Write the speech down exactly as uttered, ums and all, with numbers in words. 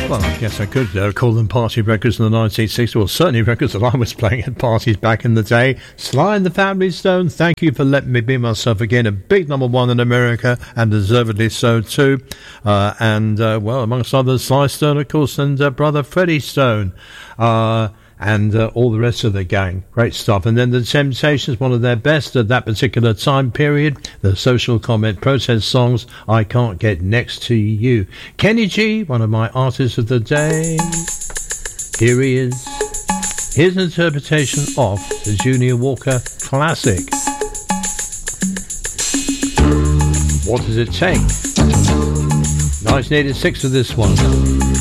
Well, I guess I could uh, call them party records in the nineteen sixties. Well, certainly records that I was playing at parties back in the day. Sly and the Family Stone, Thank You for Letting Me Be Myself Again. A big number one in America, and deservedly so too. Uh, and, uh, well, amongst others, Sly Stone, of course, and uh, brother Freddie Stone. Uh... and uh, all the rest of the gang. Great stuff. And then the Temptations, one of their best at that particular time period, the social comment protest songs, I Can't Get Next to You. Kenny G, one of my artists of the day. Here he is. His interpretation of the Junior Walker classic. What Does It Take? nineteen eighty-six for this one.